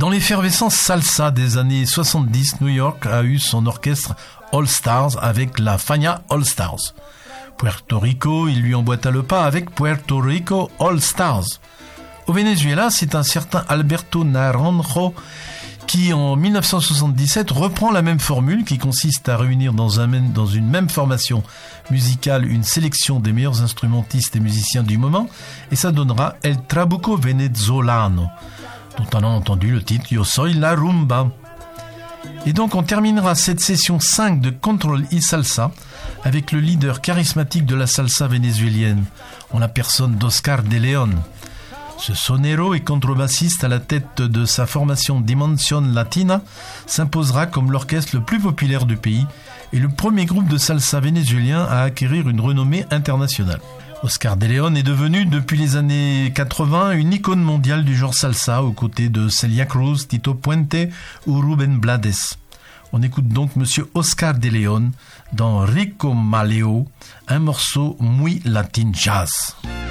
Dans l'effervescence salsa des années 70, New York a eu son orchestre All Stars avec la Fania All Stars. Puerto Rico, il lui emboîta le pas avec Puerto Rico All Stars. Au Venezuela, c'est un certain Alberto Naranjo qui, en 1977, reprend la même formule qui consiste à réunir dans une même formation musicale une sélection des meilleurs instrumentistes et musiciens du moment, et ça donnera El Trabuco Venezolano, dont on a entendu le titre Yo Soy la Rumba. Et donc on terminera cette session 5 de Control y Salsa avec le leader charismatique de la salsa vénézuélienne, en la personne d'Oscar de León. Ce sonero et contrebassiste à la tête de sa formation Dimension Latina s'imposera comme l'orchestre le plus populaire du pays et le premier groupe de salsa vénézuélien à acquérir une renommée internationale. Oscar de León est devenu depuis les années 80 une icône mondiale du genre salsa aux côtés de Celia Cruz, Tito Puente ou Rubén Blades. On écoute donc Monsieur Oscar de León dans Rico Maleo, un morceau muy latin jazz.